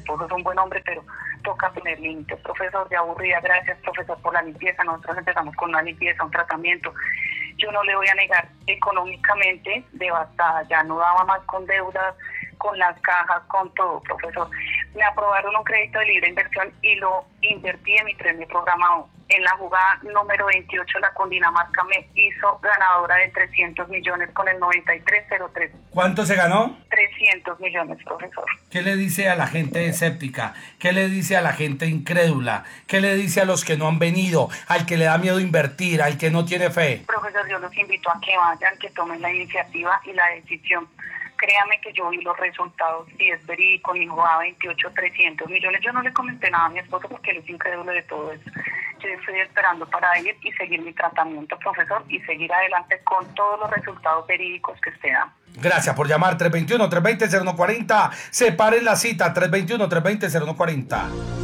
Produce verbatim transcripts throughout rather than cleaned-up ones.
esposo es un buen hombre, pero toca poner límites. Profesor, de aburrida, gracias, profesor, por la limpieza. Nosotros empezamos con una limpieza, un tratamiento. Yo no le voy a negar, económicamente devastada, ya no daba más con deudas, con las cajas, con todo, profesor. Me aprobaron un crédito de libre inversión y lo invertí en mi premio programado. En la jugada número veintiocho, la Cundinamarca me hizo ganadora de trescientos millones con el noventa y tres cero tres. ¿Cuánto se ganó? trescientos millones, profesor. ¿Qué le dice a la gente escéptica? ¿Qué le dice a la gente incrédula? ¿Qué le dice a los que no han venido? Al que le da miedo invertir, al que no tiene fe. Profesor, yo los invito a que vayan, que tomen la iniciativa y la decisión. Créame que yo vi los resultados, si es verídico, mi jugada veintiocho, trescientos millones. Yo no le comenté nada a mi esposo porque él es incrédulo de todo eso. Yo estoy esperando para ir y seguir mi tratamiento, profesor, y seguir adelante con todos los resultados verídicos que usted da. Gracias por llamar. Tres dos uno, tres dos cero, cero uno cuatro cero. Separen la cita. tres dos uno, tres dos cero, cero uno cuatro cero.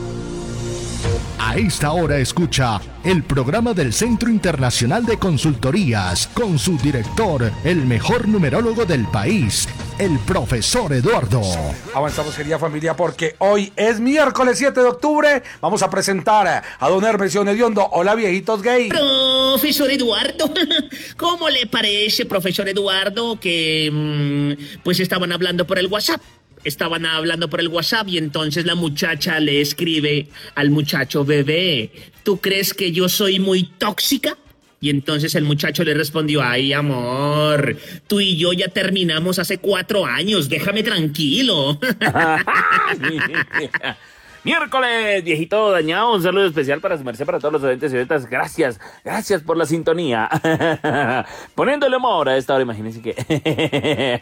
A esta hora escucha el programa del Centro Internacional de Consultorías con su director, el mejor numerólogo del país, el profesor Eduardo. Avanzamos, querida familia, porque hoy es miércoles siete de octubre. Vamos a presentar a don Hermes Hediondo. Hola, viejitos gay. Profesor Eduardo, ¿cómo le parece, profesor Eduardo, que mmm, pues estaban hablando por el WhatsApp? Estaban hablando por el WhatsApp y entonces la muchacha le escribe al muchacho: bebé, ¿tú crees que yo soy muy tóxica? Y entonces el muchacho le respondió: ay, amor, tú y yo ya terminamos hace cuatro años, déjame tranquilo. Miércoles, viejito dañado, un saludo especial para su merced, para todos los oyentes y oyentas. Gracias, gracias por la sintonía. Poniéndole humor a esta hora, imagínense que...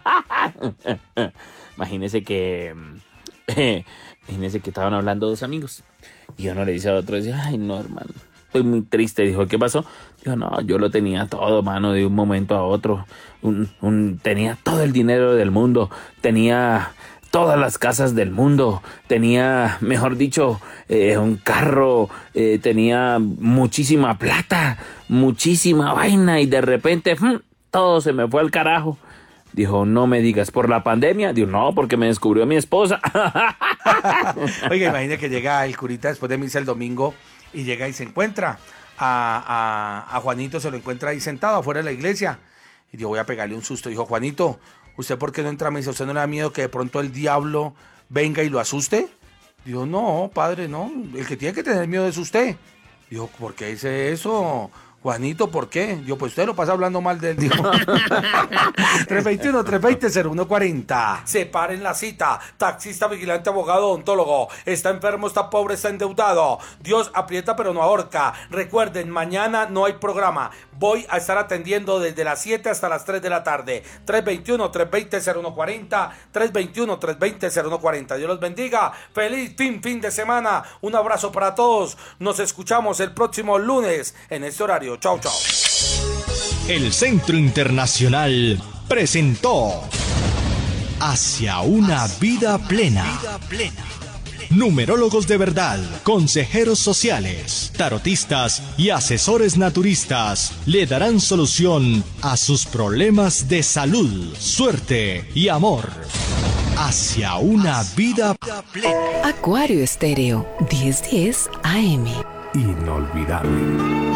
imagínense que... imagínense que estaban hablando dos amigos. Y uno le dice al otro, dice: ay, no, hermano, estoy muy triste. Dijo: ¿qué pasó? Dijo: no, yo lo tenía todo, mano, de un momento a otro. Un, un, tenía todo el dinero del mundo, tenía... todas las casas del mundo, tenía, mejor dicho, eh, un carro, eh, tenía muchísima plata, muchísima vaina, y de repente ¡fum!, todo se me fue al carajo. Dijo: no me digas, ¿por la pandemia? Dijo: no, porque me descubrió mi esposa. Oiga, imagine que llega el curita después de misa el domingo y llega y se encuentra a, a, a Juanito, se lo encuentra ahí sentado afuera de la iglesia. Y yo voy a pegarle un susto. Dijo: Juanito, ¿usted por qué no entra a misa? ¿Usted no le da miedo que de pronto el diablo venga y lo asuste? Dijo: no, padre, no. El que tiene que tener miedo es usted. Dijo: ¿por qué dice eso, Juanito? ¿Por qué? Dijo: pues usted lo pasa hablando mal de él. Dijo: tres dos uno, tres dos cero, cero uno cuatro cero. Separen la cita. Taxista, vigilante, abogado, odontólogo. Está enfermo, está pobre, está endeudado. Dios aprieta pero no ahorca. Recuerden, mañana no hay programa. Voy a estar atendiendo desde las siete hasta las tres de la tarde. tres dos uno, tres dos cero, cero uno cuatro cero. tres dos uno, tres dos cero, cero uno cuatro cero. Dios los bendiga. Feliz fin, fin de semana. Un abrazo para todos. Nos escuchamos el próximo lunes en este horario. Chao, chao. El Centro Internacional presentó Hacia una vida plena. Numerólogos de verdad, consejeros sociales, tarotistas y asesores naturistas le darán solución a sus problemas de salud, suerte y amor. Hacia una vida plena. Acuario Estéreo, diez diez A M. Inolvidable.